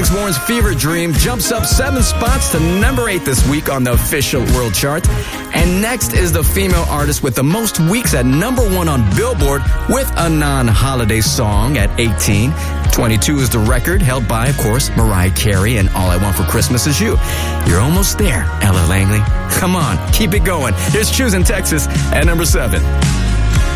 Alex Warren's Fever Dream jumps up 7 spots to number 8 this week on the official world chart. And next is the female artist with the most weeks at number 1 on Billboard with a non-holiday song at 18. 22 is the record held by, of course, Mariah Carey and All I Want for Christmas Is You. You're almost there, Ella Langley. Come on, keep it going. Here's Choosing Texas at number 7.